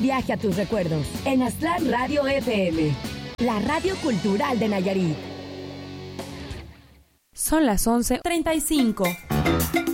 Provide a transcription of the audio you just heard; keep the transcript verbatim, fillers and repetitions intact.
Viaje a tus recuerdos en Aztlán Radio F M, la radio cultural de Nayarit. Son las once treinta y cinco.